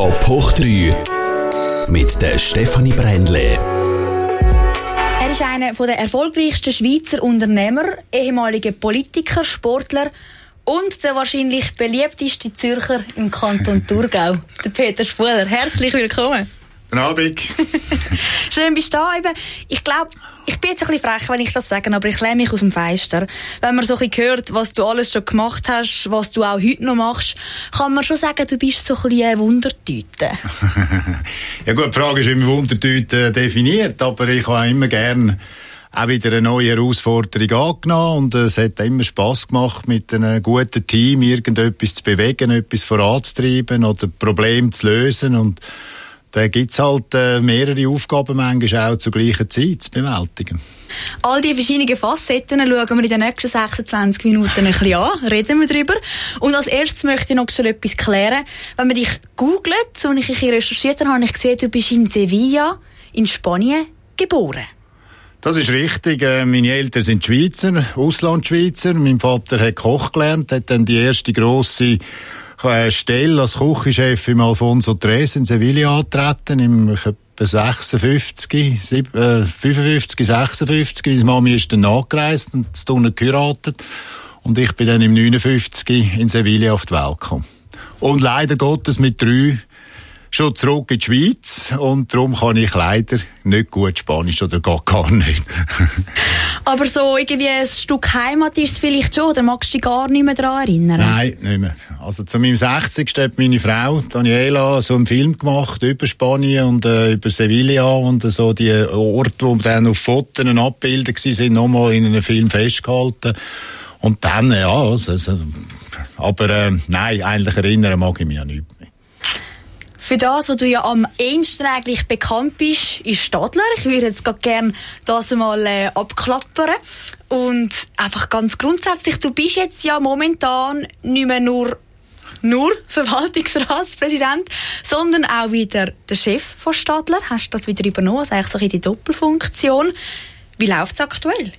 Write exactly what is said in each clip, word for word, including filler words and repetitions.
Top hoch drei mit der Stefanie Brändle. Er ist einer der erfolgreichsten Schweizer Unternehmer, ehemaliger Politiker, Sportler und der wahrscheinlich beliebteste Zürcher im Kanton Thurgau, der Peter Spuler. Herzlich willkommen. Guten Abend. Schön bist du da. Eben, ich glaube, ich bin jetzt ein bisschen frech, wenn ich das sage, aber ich lehne mich aus dem Fenster. Wenn man so ein bisschen hört, was du alles schon gemacht hast, was du auch heute noch machst, kann man schon sagen, du bist so ein bisschen eine Wundertüte. Ja gut, die Frage ist, wie man Wundertüte definiert, aber ich habe immer gerne auch wieder eine neue Herausforderung angenommen und es hat immer Spass gemacht, mit einem guten Team irgendetwas zu bewegen, etwas voranzutreiben oder Probleme zu lösen, und da gibt es halt äh, mehrere Aufgaben manchmal auch zur gleichen Zeit zu bewältigen. All die verschiedenen Facetten schauen wir in den nächsten sechsundzwanzig Minuten ein bisschen an, reden wir drüber. Und als erstes möchte ich noch so etwas klären. Wenn man dich googelt, und ich ein bisschen recherchiert habe, habe ich gesehen, du bist in Sevilla, in Spanien, geboren. Das ist richtig. Meine Eltern sind Schweizer, Auslandschweizer. Mein Vater hat Koch gelernt, hat dann die erste grosse Stelle als Küchenchef im Alfonso Tres in Sevilla antreten, im etwa sechsundfünfzig, fünfundfünfzig, sechsundfünfzig. Meine Mami ist dann nachgereist und hat unten geheiratet. Und ich bin dann im neunundfünfzig in Sevilla auf die Welt gekommen. Und leider Gottes mit drei schon zurück in die Schweiz, und darum kann ich leider nicht gut Spanisch oder gar, gar nicht. Aber so irgendwie ein Stück Heimat ist es vielleicht schon, oder magst du dich gar nicht mehr daran erinnern? Nein, nicht mehr. Also zu meinem sechzigsten hat meine Frau Daniela so einen Film gemacht über Spanien und äh, über Sevilla und äh, so die Orte, die dann auf Fotos abgebildet waren, nochmal in einem Film festgehalten. Und dann, ja, also, also, aber äh, nein, eigentlich erinnern mag ich mich an nichts mehr. Für das, was du ja am ehesten eigentlich bekannt bist, ist Stadler. Ich würde jetzt gerade gerne das mal äh, abklappern. Und einfach ganz grundsätzlich, du bist jetzt ja momentan nicht mehr nur, nur Verwaltungsratspräsident, sondern auch wieder der Chef von Stadler. Hast du das wieder übernommen? Also eigentlich so in die Doppelfunktion. Wie läuft es aktuell?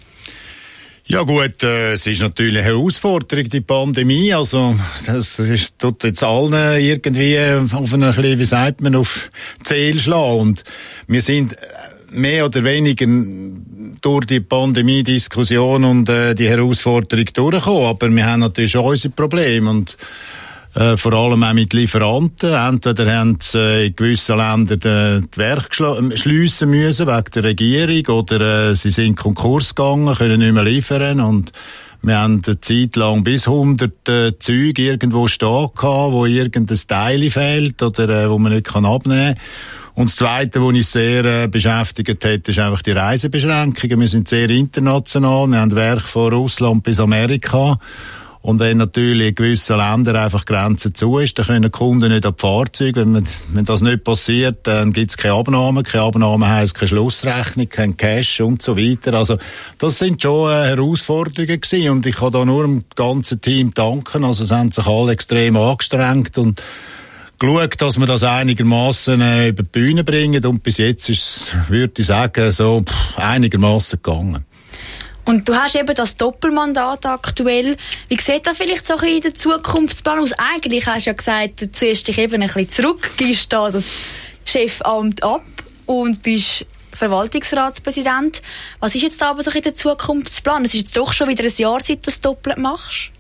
Ja gut, äh, es ist natürlich eine Herausforderung, die Pandemie. Also das ist, tut jetzt allen irgendwie auf eine, wie sagt man, auf die Seele schlagen. Und wir sind mehr oder weniger durch die Pandemie-Diskussion und äh, die Herausforderung durchgekommen. Aber wir haben natürlich schon unsere Probleme. Und Äh, vor allem auch mit Lieferanten. Entweder haben sie äh, in gewissen Ländern die, die Werke schliessen müssen wegen der Regierung, oder äh, sie sind Konkurs gegangen, können nicht mehr liefern. Und wir haben eine Zeit lang bis hundert äh, Züge irgendwo stehen gehabt, wo irgendein Teil fehlt oder äh, wo man nicht kann abnehmen kann. Und das Zweite, was uns sehr äh, beschäftigt hat, ist einfach die Reisebeschränkungen. Wir sind sehr international. Wir haben Werke von Russland bis Amerika. Und wenn natürlich in gewissen Ländern einfach Grenzen zu ist, dann können die Kunden nicht an die Fahrzeuge. Wenn, man, wenn das nicht passiert, dann gibt es keine Abnahme. Keine Abnahme heisst keine Schlussrechnung, kein Cash und so weiter. Also, das sind schon äh, Herausforderungen gewesen. Und ich kann da nur dem ganzen Team danken. Also, es haben sich alle extrem angestrengt und geschaut, dass wir das einigermaßen äh, über die Bühne bringen. Und bis jetzt ist es, würde ich sagen, so pff, einigermaßen gegangen. Und du hast eben das Doppelmandat aktuell. Wie sieht das vielleicht so ein bisschen in der Zukunftsplan aus? Eigentlich hast du ja gesagt, du ziehst dich eben ein bisschen zurück, gehst da das Chefamt ab und bist Verwaltungsratspräsident. Was ist jetzt da aber so in der Zukunftsplan? Es ist jetzt doch schon wieder ein Jahr, seit du das doppelt machst.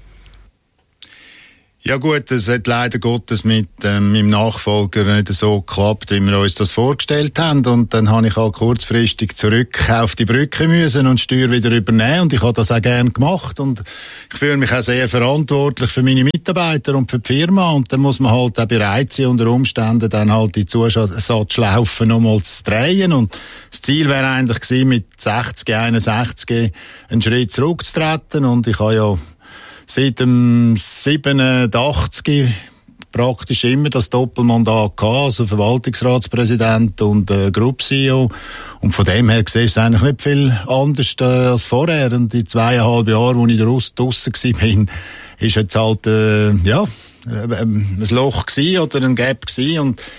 Ja gut, es hat leider Gottes mit ähm, meinem Nachfolger nicht so geklappt, wie wir uns das vorgestellt haben. Und dann habe ich halt kurzfristig zurück auf die Brücke müssen und die Steuer wieder übernehmen. Und ich habe das auch gerne gemacht. Und ich fühle mich auch sehr verantwortlich für meine Mitarbeiter und für die Firma. Und dann muss man halt auch bereit sein, unter Umständen dann halt die Zusatzschlaufen nochmals zu drehen. Und das Ziel wäre eigentlich gewesen, mit sechzig, einundsechzig einen Schritt zurückzutreten. Und ich habe ja seit dem siebenundachtzig praktisch immer das Doppelmandat gehabt, also Verwaltungsratspräsident und äh, Group C E O. Und von dem her gesehen ist es eigentlich nicht viel anders äh, als vorher. Und die zweieinhalb Jahre, wo ich draussen war, ist jetzt halt, äh, ja, äh, ein Loch gewesen oder ein Gap gewesen. Und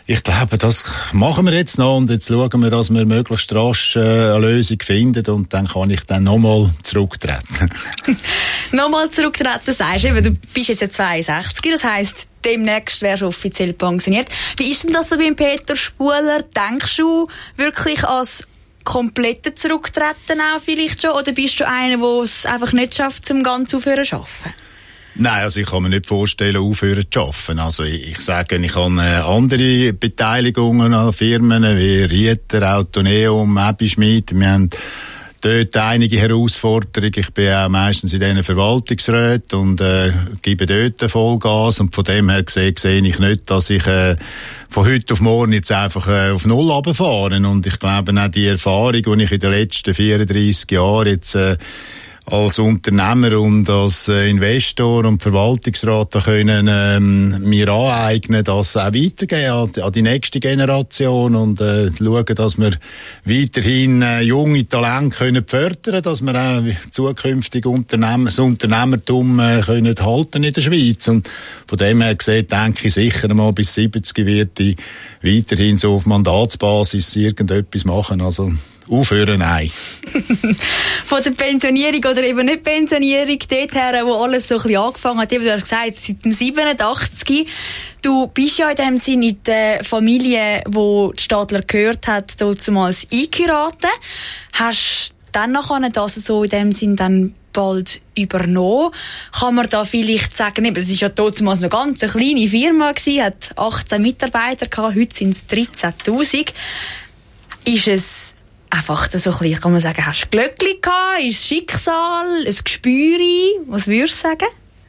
Ich glaube, das machen wir jetzt noch und jetzt schauen wir, dass wir möglichst rasch äh, eine Lösung finden und dann kann ich dann nochmal zurücktreten. Nochmal zurücktreten, sagst du, du bist jetzt ja zweiundsechzig, das heisst, demnächst wärst du offiziell pensioniert. Wie ist denn das so beim Peter Spuler? Denkst du wirklich als komplette Zurücktreten auch vielleicht schon oder bist du einer, der es einfach nicht schafft, zum ganz aufhören zu arbeiten? Nein, also ich kann mir nicht vorstellen, aufhören zu arbeiten. Also ich, ich sage, ich habe äh, andere Beteiligungen an Firmen wie Rieter, Autoneum, Ebi Schmid. Wir haben dort einige Herausforderungen. Ich bin auch meistens in diesen Verwaltungsräten und äh, gebe dort Vollgas. Und von dem her gesehen, sehe ich nicht, dass ich äh, von heute auf morgen jetzt einfach äh, auf Null runterfahre. Und ich glaube auch die Erfahrung, die ich in den letzten vierunddreissig Jahren jetzt äh, als Unternehmer und als äh, Investor und Verwaltungsrat da können ähm, mir aneignen, das auch weitergeben an, an die nächste Generation und äh, schauen, dass wir weiterhin äh, junge Talente können fördern, dass wir auch zukünftig Unternehmen, das Unternehmertum äh, können halten in der Schweiz. Und von dem her gesehen, denke ich sicher mal bis siebzig wird ich weiterhin so auf Mandatsbasis irgendetwas machen. Also aufhören, nein. Von der Pensionierung oder eben nicht Pensionierung, dort her, wo alles so ein bisschen angefangen hat, eben, du hast gesagt, seit dem siebenundachtzig. Du bist ja in dem Sinne in der Familie, wo die Stadler gehört hat, damals eingeheiratet. Hast dann nachher das so in dem Sinne dann bald übernommen. Kann man da vielleicht sagen, eben, es war ja damals noch ganz eine kleine Firma gewesen, hat achtzehn Mitarbeiter gehabt, heute sind es dreizehntausend. Ist es einfach so ein bisschen, kann man sagen, hast du Glöckli gehabt? Ist es Schicksal? Ein Gespür? Was würdest du sagen?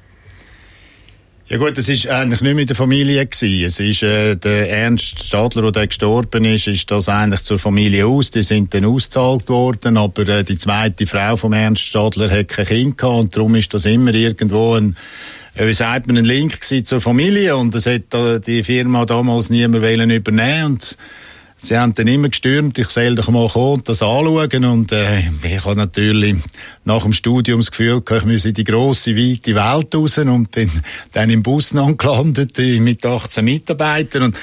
Ja gut, es ist eigentlich nicht mit der Familie gewesen. Es ist äh, der Ernst Stadler, der gestorben ist, ist das eigentlich zur Familie aus. Die sind dann ausgezahlt worden, aber äh, die zweite Frau vom Ernst Stadler hat kein Kind gehabt und darum ist das immer irgendwo ein äh, wie sagt man, ein Link gewesen zur Familie und das hat äh, die Firma damals niemand wollen übernehmen und sie haben dann immer gestürmt, ich soll doch mal kommen und das anschauen. Und äh, ich habe natürlich nach dem Studium das Gefühl gehabt, ich müsse in die grosse, weite Welt raus und bin dann im Bus gelandet mit achtzehn Mitarbeitern. Und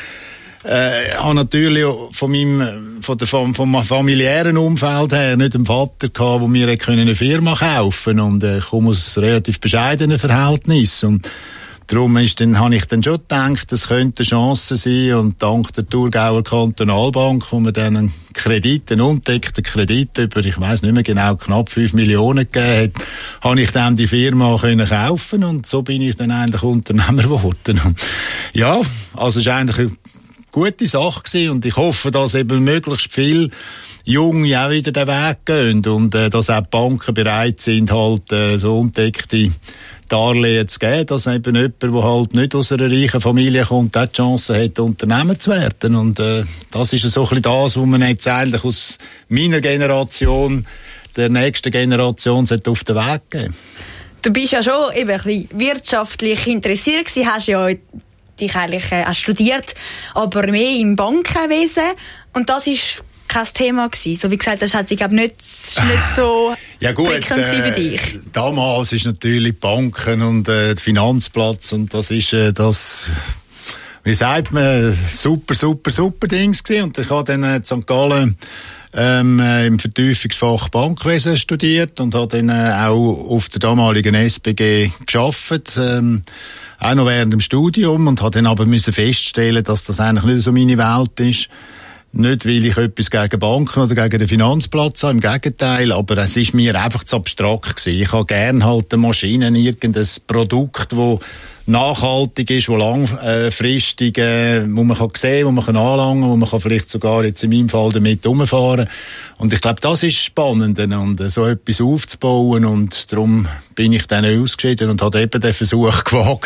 äh, habe natürlich von meinem, von der, vom, vom familiären Umfeld her nicht einen Vater gehabt, der mir eine Firma kaufen konnte. Und äh, ich komme aus relativ bescheidenen Verhältnissen. Und darum ist dann, habe ich dann schon gedacht, das könnte eine Chance sein und dank der Thurgauer Kantonalbank, wo mir dann einen Kredit, einen undeckten Kredit über, ich weiss nicht mehr genau, knapp fünf Millionen gegeben hat, habe ich dann die Firma können kaufen und so bin ich dann eigentlich Unternehmer geworden. Und ja, also es ist eigentlich eine gute Sache gewesen und ich hoffe, dass eben möglichst viel Junge auch wieder den Weg gehen und äh, dass auch die Banken bereit sind, halt äh, so undeckte Darlehen zu geben, dass eben jemand, der halt nicht aus einer reichen Familie kommt, auch die Chance hat, Unternehmer zu werden. Und äh, das ist so ein bisschen das, was man jetzt eigentlich aus meiner Generation der nächsten Generation auf den Weg geben. Du bist ja schon eben ein bisschen wirtschaftlich interessiert gewesen, hast ja dich eigentlich äh, studiert, aber mehr im Bankenwesen und das ist kein Thema gewesen. So wie gesagt, das hat ich glaube nicht, nicht so ja gut, prickelnd äh, für dich. Damals ist natürlich die Banken und äh, der Finanzplatz und das ist äh, das, wie sagt man, super, super, super Dings gewesen. Und ich habe dann in Sankt Gallen ähm, im Vertiefungsfach Bankwesen studiert und habe dann äh, auch auf der damaligen S B G gearbeitet. Ähm, auch noch während dem Studium und habe dann aber müssen feststellen, dass das eigentlich nicht so meine Welt ist. Nicht, weil ich etwas gegen Banken oder gegen den Finanzplatz habe, im Gegenteil, aber es ist mir einfach zu abstrakt gewesen. Ich habe gerne halt eine Maschine, irgendein Produkt, das nachhaltig ist, das langfristig, äh, wo man kann sehen, wo man kann anlangen, wo man kann vielleicht sogar jetzt in meinem Fall damit rumfahren. Und ich glaube, das ist spannend, und so etwas aufzubauen, und darum bin ich dann ausgeschieden und habe eben den Versuch gewagt,